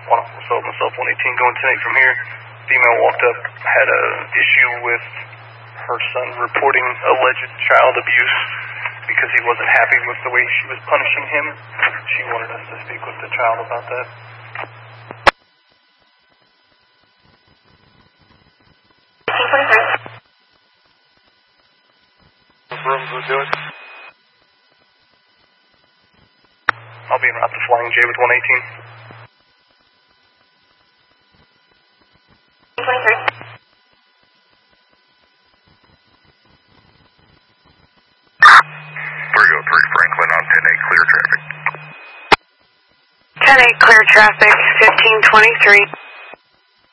myself 118 going 10-8 from here. Female walked up, had an issue with her son reporting alleged child abuse because he wasn't happy with the way she was punishing him. She wanted us to speak with the child about that. Rooms would do it. I'll be en route to Flying J with 118. Virgo 3 Franklin on 10-8, clear traffic. 10-8, clear traffic, 1523.